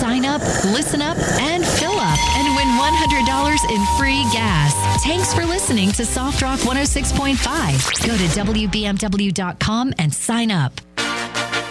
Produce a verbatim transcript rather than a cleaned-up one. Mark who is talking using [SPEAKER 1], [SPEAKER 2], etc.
[SPEAKER 1] Sign up, listen up, and fill up and win one hundred dollars in free gas. Thanks for listening to Soft Rock one oh six point five. Go to W B M W dot com and sign up.